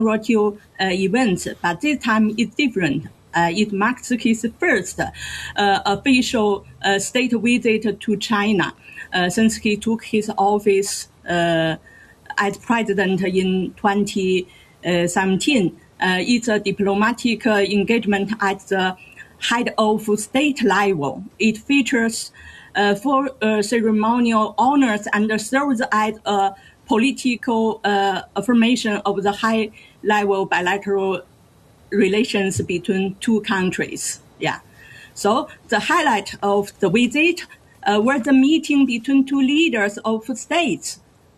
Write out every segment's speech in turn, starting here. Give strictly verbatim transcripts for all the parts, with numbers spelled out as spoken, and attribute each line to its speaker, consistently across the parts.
Speaker 1: roadshow uh, events, but this time it's different. Uh, it marks his first uh, official uh, state visit to China uh, since he took his office uh, as president in twenty seventeen. Uh, it's a diplomatic uh, engagement at the head of state level. It features uh, four uh, ceremonial honors and serves as a political uh, affirmation of the high-level bilateral relations between two countries. Yeah. So the highlight of the visit uh, was the meeting between two leaders of states.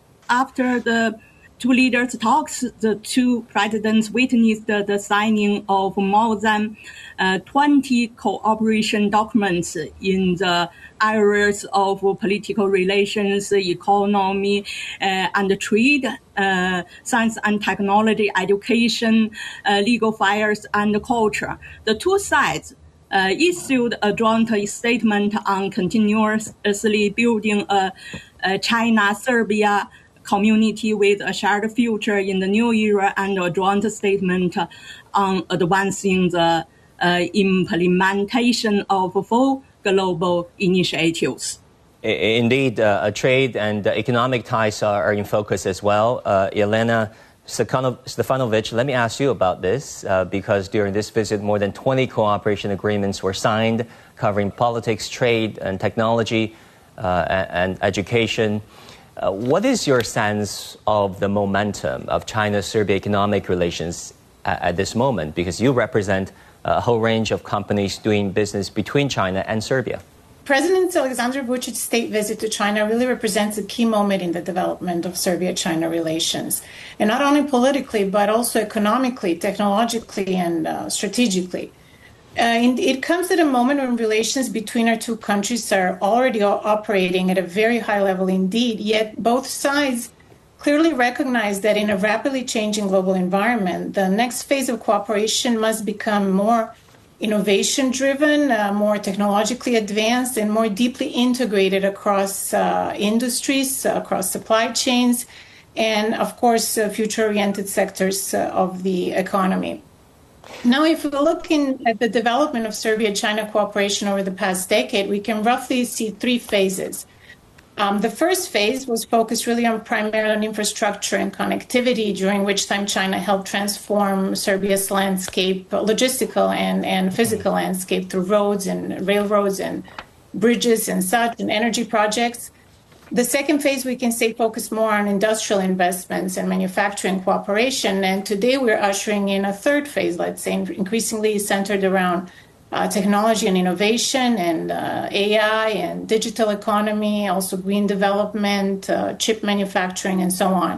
Speaker 1: After the two leaders' talks, the two presidents witnessed the, the signing of more than uh, twenty cooperation documents in the areas of political relations, economy, uh, and trade, uh, science and technology, education, uh, legal affairs, and culture. The two sides uh, issued a joint statement on continuously building a, a China-Serbia community with a shared future in the new era, and a joint statement on advancing the uh, implementation of full global initiatives.
Speaker 2: Indeed, uh, trade and economic ties are in focus as well. Uh, Elena Stefanovic, let me ask you about this, uh, because during this visit, more than twenty cooperation agreements were signed covering politics, trade, and technology, uh, and, and education. Uh, what is your sense of the momentum of China-Serbia economic relations at, at this moment? Because you represent a whole range of companies doing business between China and Serbia.
Speaker 3: President Alexander Vucic's state visit to China really represents a key moment in the development of Serbia-China relations. And not only politically, but also economically, technologically, and uh, strategically. Uh, it comes at a moment when relations between our two countries are already operating at a very high level indeed, yet both sides clearly recognize that in a rapidly changing global environment, the next phase of cooperation must become more innovation-driven, uh, more technologically advanced, and more deeply integrated across uh, industries, uh, across supply chains, and, of course, uh, future-oriented sectors uh, of the economy. Now, if we look in at the development of Serbia-China cooperation over the past decade, we can roughly see three phases. Um, the first phase was focused really on primarily on infrastructure and connectivity, during which time China helped transform Serbia's landscape, logistical and, and physical landscape, through roads and railroads and bridges and such, and energy projects. The second phase, we can say, focused more on industrial investments and manufacturing cooperation. And today we're ushering in a third phase, let's say, increasingly centered around uh, technology and innovation and uh, A I and digital economy, also green development, uh, chip manufacturing, and so on.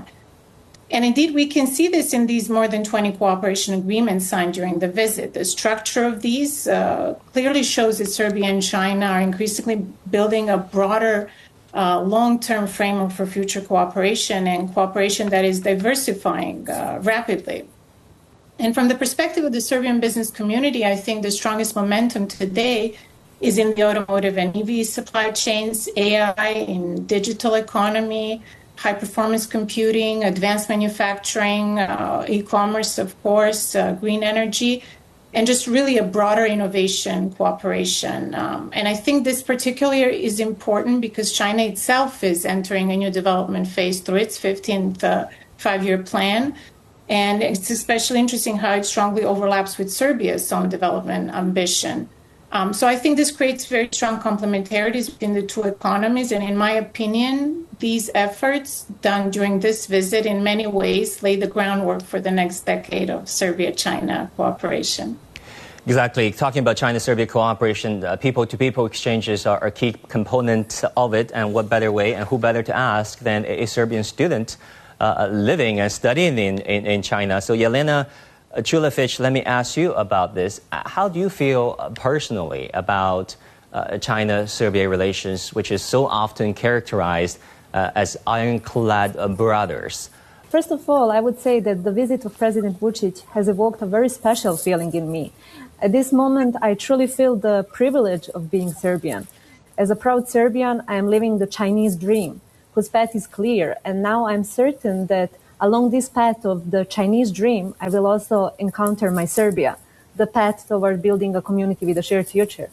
Speaker 3: And indeed, we can see this in these more than twenty cooperation agreements signed during the visit. The structure of these uh, clearly shows that Serbia and China are increasingly building a broader Uh, long-term framework for future cooperation, and cooperation that is diversifying uh, rapidly. And from the perspective of the Serbian business community, I think the strongest momentum today is in the automotive and E V supply chains, A I, in digital economy, high-performance computing, advanced manufacturing, uh, e-commerce, of course, uh, green energy, and just really a broader innovation cooperation. Um, and I think this particularly is important because China itself is entering a new development phase through its fifteenth uh, five-year plan. And it's especially interesting how it strongly overlaps with Serbia's own development ambition. Um, so I think this creates very strong complementarities between the two economies. And in my opinion, these efforts done during this visit in many ways lay the groundwork for the next decade of Serbia-China cooperation.
Speaker 2: Exactly. Talking about China-Serbia cooperation, uh, people-to-people exchanges are a key component of it. And what better way and who better to ask than a, a Serbian student uh, living and studying in, in, in China. So Jelena Čulević, let me ask you about this. How do you feel personally about uh, China-Serbia relations, which is so often characterized uh, as ironclad brothers?
Speaker 4: First of all, I would say that the visit of President Vučić has evoked a very special feeling in me. At this moment, I truly feel the privilege of being Serbian. As a proud Serbian, I am living the Chinese dream, whose path is clear, and now I'm certain that along this path of the Chinese dream, I will also encounter my Serbia, the path toward building a community with a shared future.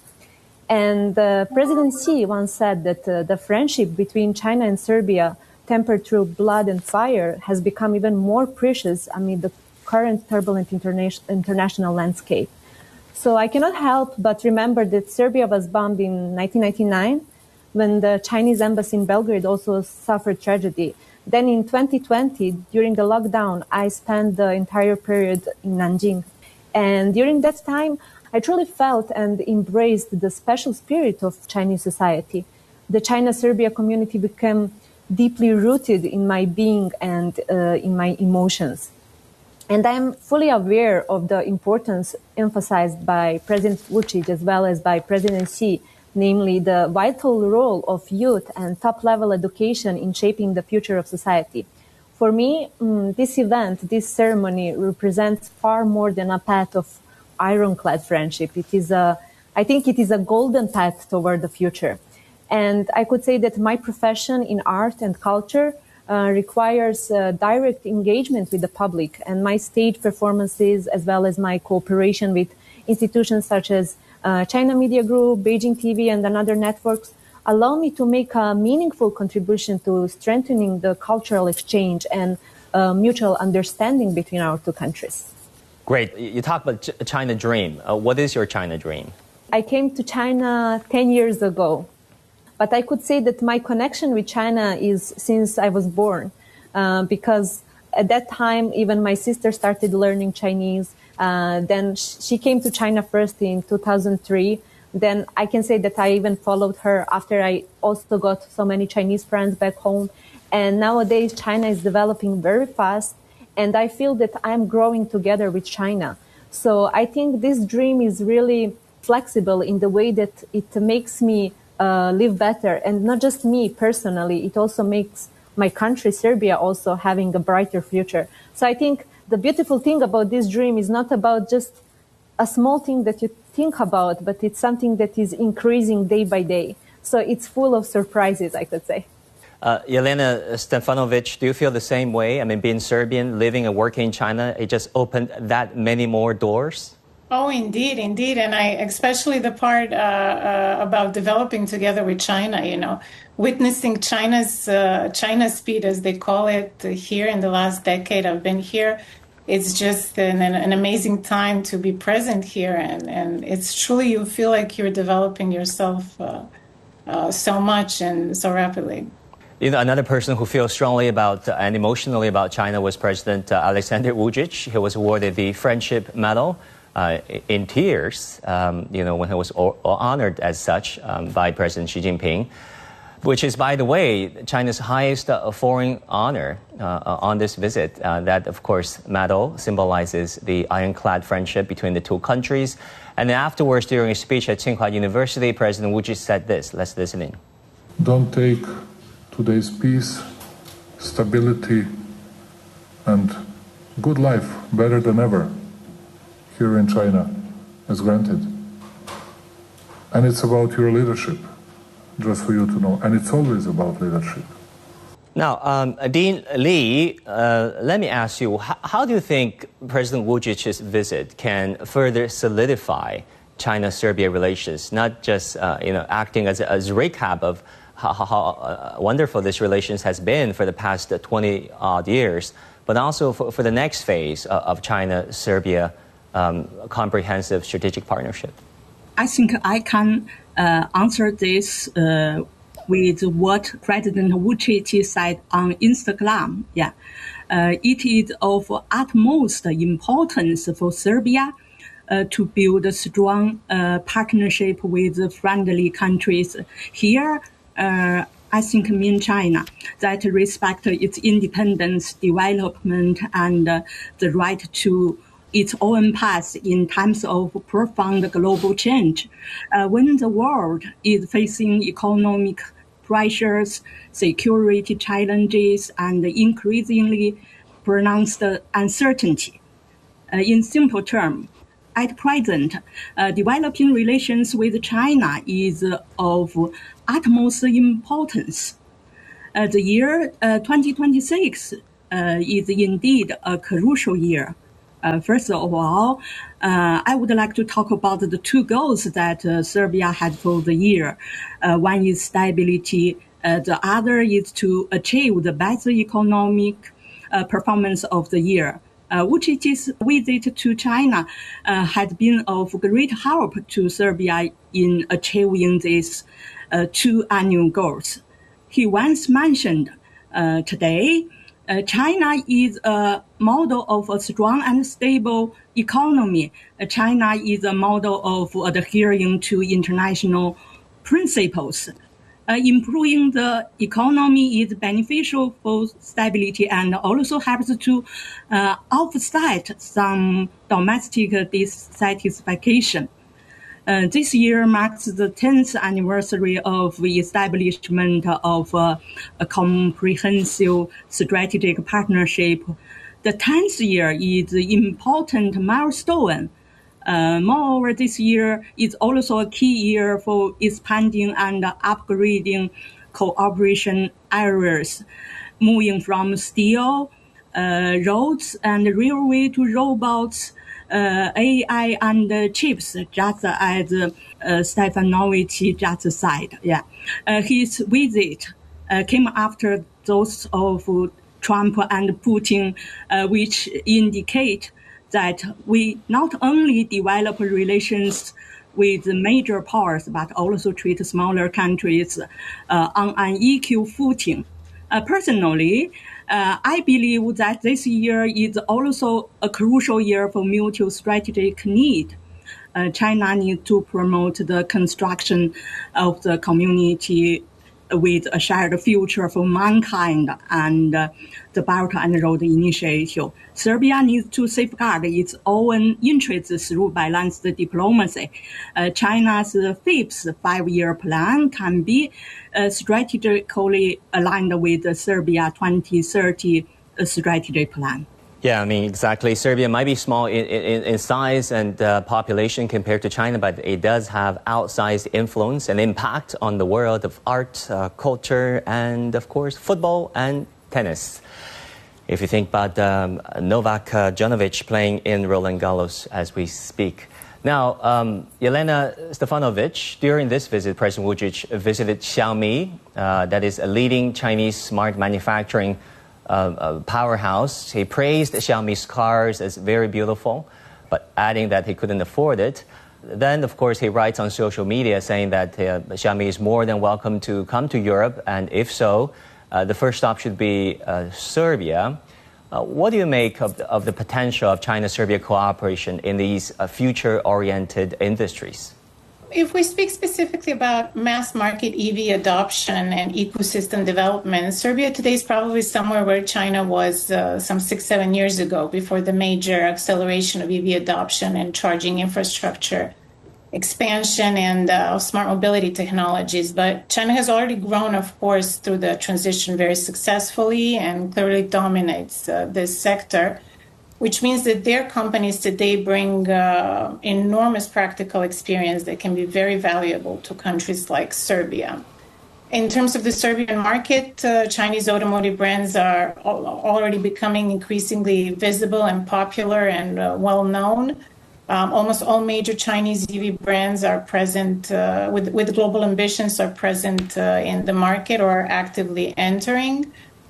Speaker 4: And uh, President Xi once said that uh, the friendship between China and Serbia, tempered through blood and fire, has become even more precious amid the current turbulent interna- international landscape. So I cannot help but remember that Serbia was bombed in nineteen ninety-nine, when the Chinese embassy in Belgrade also suffered tragedy. Then in twenty twenty, during the lockdown, I spent the entire period in Nanjing. And during that time, I truly felt and embraced the special spirit of Chinese society. The China-Serbia community became deeply rooted in my being and uh, in my emotions. And I'm fully aware of the importance emphasized by President Vučić as well as by President Xi, namely the vital role of youth and top-level education in shaping the future of society. For me, um, this event, this ceremony represents far more than a path of ironclad friendship. It is a, I think it is a golden path toward the future. And I could say that my profession in art and culture uh, requires uh, direct engagement with the public, and my stage performances, as well as my cooperation with institutions such as uh, China Media Group, Beijing T V, and another networks, allow me to make a meaningful contribution to strengthening the cultural exchange and uh, mutual understanding between our two countries.
Speaker 2: Great. You talk about Ch- China dream. Uh, what is your China dream?
Speaker 4: I came to China ten years ago. But I could say that my connection with China is since I was born, uh, because at that time, even my sister started learning Chinese. Uh, then sh- she came to China first in two thousand three. Then I can say that I even followed her after I also got so many Chinese friends back home. And nowadays, China is developing very fast. And I feel that I'm growing together with China. So I think this dream is really flexible in the way that it makes me Uh, live better, and not just me personally, it also makes my country, Serbia, also having a brighter future. So I think the beautiful thing about this dream is not about just a small thing that you think about, but it's something that is increasing day by day. So it's full of surprises, I could say.
Speaker 2: Uh, Jelena Stefanovic, do you feel the same way? I mean, being Serbian, living and working in China, it just opened that many more doors?
Speaker 3: Oh, indeed, indeed. And I, especially the part uh, uh, about developing together with China, you know, witnessing China's uh, China's speed, as they call it, here in the last decade I've been here. It's just an, an amazing time to be present here. And, and it's truly, you feel like you're developing yourself uh, uh, so much and so rapidly.
Speaker 2: You know, another person who feels strongly about uh, and emotionally about China was President uh, Alexander Vučić. He was awarded the Friendship Medal. Uh, in tears, um, you know, when he was o- honored as such um, by President Xi Jinping, which is, by the way, China's highest uh, foreign honor uh, on this visit. Uh, that, of course, medal symbolizes the ironclad friendship between the two countries. And then afterwards, during a speech at Tsinghua University, President Vučić said this. Let's listen in.
Speaker 5: Don't take today's peace, stability, and good life better than ever here in China as granted. And it's about your leadership, just for you to know. And it's always about leadership.
Speaker 2: Now, um, Dean Li, uh, let me ask you, how, how do you think President Vučić's visit can further solidify China-Serbia relations, not just uh, you know, acting as a, as a recap of how, how uh, wonderful this relations has been for the past twenty-odd years, but also for, for the next phase of China-Serbia Um, comprehensive strategic partnership?
Speaker 1: I think I can uh, answer this uh, with what President Vučić said on Instagram. Yeah, uh, it is of utmost importance for Serbia uh, to build a strong uh, partnership with friendly countries here. Uh, I think mean China that respect its independence, development, and uh, the right to its own path in times of profound global change. Uh, when the world is facing economic pressures, security challenges, and increasingly pronounced uncertainty. Uh, in simple terms, at present, uh, developing relations with China is uh, of utmost importance. Uh, the year uh, twenty twenty-six uh, is indeed a crucial year. Uh, first of all, uh, I would like to talk about the two goals that uh, Serbia had for the year. Uh, one is stability. Uh, the other is to achieve the best economic uh, performance of the year. Uh, Vucic's visit to China uh, had been of great help to Serbia in achieving these uh, two annual goals. He once mentioned uh, today, Uh, China is a model of a strong and stable economy. Uh, China is a model of adhering to international principles. Uh, improving the economy is beneficial for stability and also helps to uh, offset some domestic dissatisfaction. Uh, this year marks the tenth anniversary of the establishment of uh, a comprehensive strategic partnership. The tenth year is an important milestone. Uh, moreover, this year is also a key year for expanding and upgrading cooperation areas, moving from steel, uh, roads, and railway to robots, Uh, A I and uh, chips, just as uh, Stefanovich just said. Yeah, uh, his visit uh, came after those of Trump and Putin, uh, which indicate that we not only develop relations with major powers, but also treat smaller countries uh, on an equal footing. Uh, personally, Uh, I believe that this year is also a crucial year for mutual strategic need. Uh, China needs to promote the construction of the community with a shared future for mankind and uh, the Belt and Road Initiative. Serbia needs to safeguard its own interests through balanced diplomacy. Uh, China's fifth five-year plan can be uh, strategically aligned with the Serbia twenty thirty strategic plan.
Speaker 2: Yeah, I mean, exactly. Serbia might be small in, in, in size and uh, population compared to China, but it does have outsized influence and impact on the world of art, uh, culture, and, of course, football and tennis. If you think about um, Novak uh, Djokovic playing in Roland Garros as we speak. Now, um, Elena Stefanovic, during this visit, President Vucic visited Xiaomi, uh, that is a leading Chinese smart manufacturing Uh, uh, powerhouse. He praised Xiaomi's cars as very beautiful, but adding that he couldn't afford it. Then, of course, he writes on social media saying that uh, Xiaomi is more than welcome to come to Europe, and if so, uh, the first stop should be uh, Serbia. Uh, what do you make of the, of the potential of China-Serbia cooperation in these uh, future-oriented industries?
Speaker 3: If we speak specifically about mass market E V adoption and ecosystem development, Serbia today is probably somewhere where China was uh, some six, seven years ago before the major acceleration of E V adoption and charging infrastructure expansion and uh, smart mobility technologies. But China has already grown, of course, through the transition very successfully and clearly dominates uh, this sector, which means that their companies today bring uh, enormous practical experience that can be very valuable to countries like Serbia. In terms of the Serbian market, uh, Chinese automotive brands are al- already becoming increasingly visible and popular and uh, well-known. Um, almost all major Chinese E V brands are present, uh, with, with global ambitions, are present uh, in the market or are actively entering.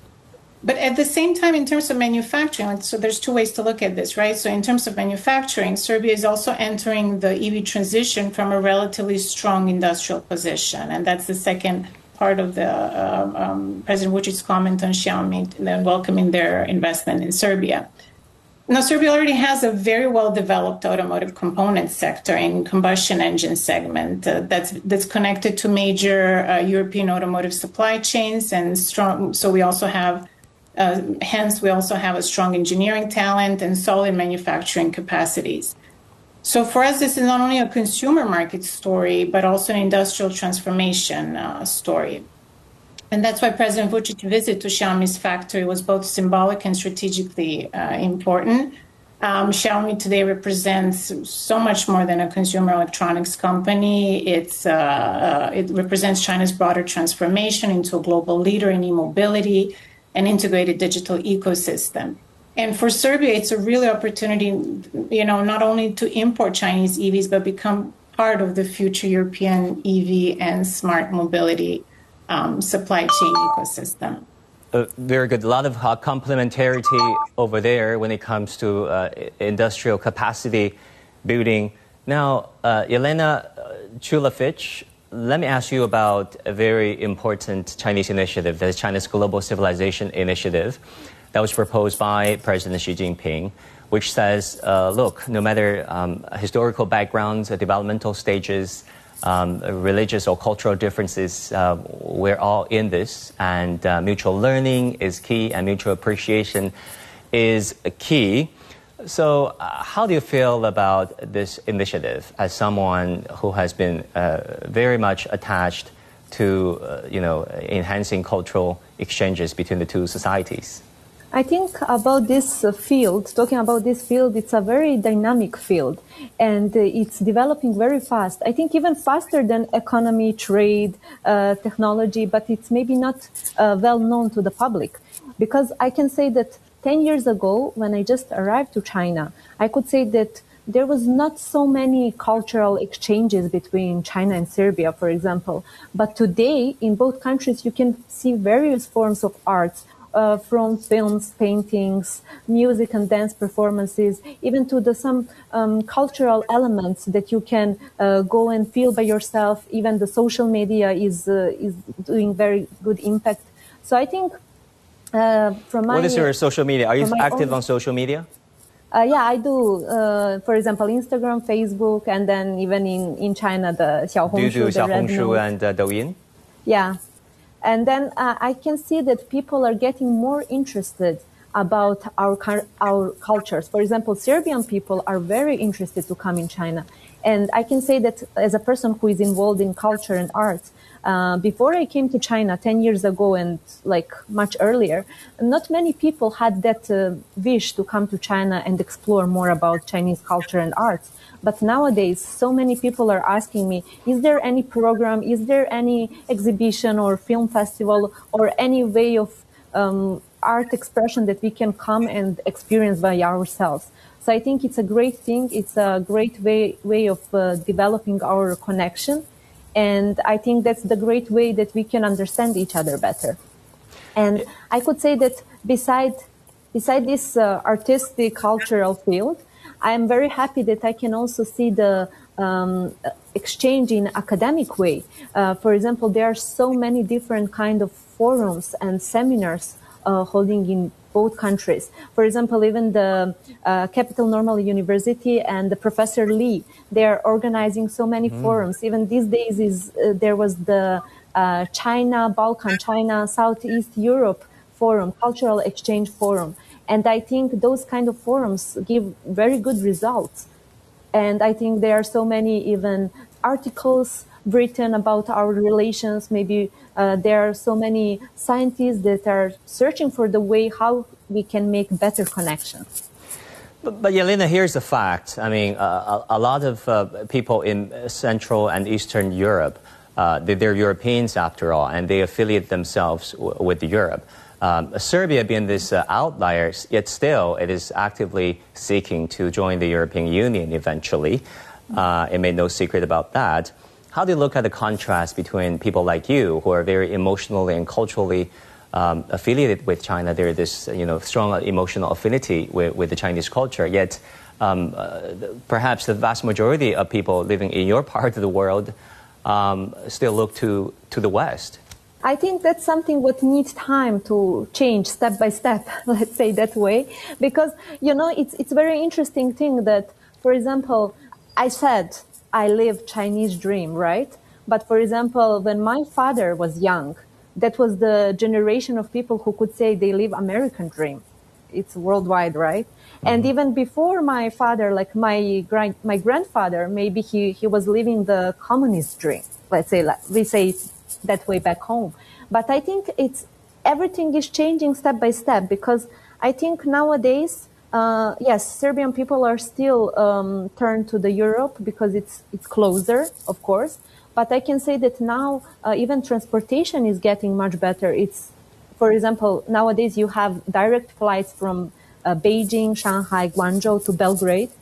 Speaker 3: But at the same time, in terms of manufacturing, so there's two ways to look at this, right? So in terms of manufacturing, Serbia is also entering the E V transition from a relatively strong industrial position. And that's the second part of the uh, um, President Vucic's comment on Xiaomi and welcoming their investment in Serbia. Now, Serbia already has a very well-developed automotive component sector in combustion engine segment uh, that's that's connected to major uh, European automotive supply chains and strong. So we also have Uh, hence, we also have a strong engineering talent and solid manufacturing capacities. So for us, this is not only a consumer market story, but also an industrial transformation uh, story. And that's why President Vucic's visit to Xiaomi's factory was both symbolic and strategically uh, important. Um, Xiaomi today represents so much more than a consumer electronics company. It's, uh, uh, it represents China's broader transformation into a global leader in e-mobility. an integrated digital ecosystem. And for Serbia, it's a really opportunity, you know, not only to import Chinese E Vs, but become part of the future European E V and smart mobility um, supply chain ecosystem.
Speaker 2: Uh, very good. A lot of uh, complementarity over there when it comes to uh, industrial capacity building. Now, uh, Yelena Chulavich, let me ask you about a very important Chinese initiative, that is China's Global Civilization Initiative, that was proposed by President Xi Jinping, which says, uh, look, no matter um, historical backgrounds, uh, developmental stages, um, religious or cultural differences, uh, we're all in this, and uh, mutual learning is key, and mutual appreciation is key. So uh, how do you feel about this initiative as someone who has been uh, very much attached to, uh, you know, enhancing cultural exchanges between the two societies?
Speaker 4: I think about this field, talking about this field, it's a very dynamic field, and it's developing very fast. I think even faster than economy, trade, uh, technology, but it's maybe not uh, well known to the public. Because I can say that ten years ago, when I just arrived to China, I could say that there was not so many cultural exchanges between China and Serbia, for example. But today, in both countries, you can see various forms of arts, Uh, from films, paintings, music and dance performances, even to the some um, cultural elements that you can uh, go and feel by yourself. Even the social media is uh, is doing very good impact. So I think uh, from my...
Speaker 2: What is your social media? Are you active
Speaker 4: own,
Speaker 2: on social media?
Speaker 4: Uh, yeah, I do. Uh, for example, Instagram, Facebook, and then even in, in China, the Xiaohongshu,
Speaker 2: do you do
Speaker 4: the
Speaker 2: Xiaohongshu and uh, Douyin?
Speaker 4: Yeah. And then uh, I can see that people are getting more interested about our our cultures. For example, Serbian people are very interested to come in China. And I can say that as a person who is involved in culture and arts, uh, before I came to China ten years ago and like much earlier, not many people had that uh, wish to come to China and explore more about Chinese culture and arts. But nowadays, so many people are asking me, is there any program, is there any exhibition or film festival or any way of um, art expression that we can come and experience by ourselves? So I think it's a great thing. It's a great way, way of uh, developing our connection. And I think that's the great way that we can understand each other better. And I could say that beside, beside this uh, artistic, cultural field, I am very happy that I can also see the um, exchange in academic way. Uh, for example, there are so many different kind of forums and seminars uh, holding in both countries. For example, even the uh, Capital Normal University and the Professor Lee, they are organizing so many mm. forums. Even these days, is uh, there was the uh, China, Balkan, China, Southeast Europe Forum, Cultural Exchange Forum. And I think those kind of forums give very good results. And I think there are so many even articles written about our relations. Maybe uh, there are so many scientists that are searching for the way how we can make better connections.
Speaker 2: But, but Yelena, here's the fact. I mean, uh, a, a lot of uh, people in Central and Eastern Europe, uh, they're Europeans after all, and they affiliate themselves w with Europe. Um, Serbia being this uh, outlier, yet still it is actively seeking to join the European Union eventually. Uh, it made no secret about that. How do you look at the contrast between people like you, who are very emotionally and culturally um, affiliated with China? There is this, you know, strong emotional affinity with, with the Chinese culture, yet um, uh, perhaps the vast majority of people living in your part of the world um, still look to, to the West.
Speaker 4: I think that's something what needs time to change step by step, let's say that way. Because, you know, it's, it's a very interesting thing that, for example, I said I live Chinese dream, right? But for example, when my father was young, that was the generation of people who could say they live American dream. It's worldwide, right? Mm-hmm. And even before my father, like my grand, my grandfather, maybe he, he was living the communist dream. Let's say, like, we say that way back home. But I think it's everything is changing step by step, because I think nowadays, uh, yes, Serbian people are still um, turned to the Europe because it's it's closer, of course. But I can say that now uh, even transportation is getting much better. It's for example, nowadays you have direct flights from uh, Beijing, Shanghai, Guangzhou to Belgrade.